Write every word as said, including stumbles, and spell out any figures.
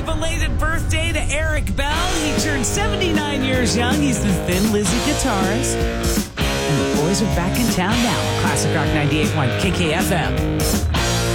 belated birthday to Eric Bell. He turned seventy-nine years young. He's the Thin Lizzy guitarist. And the boys are back in town now. Classic Rock ninety-eight point one K K F M.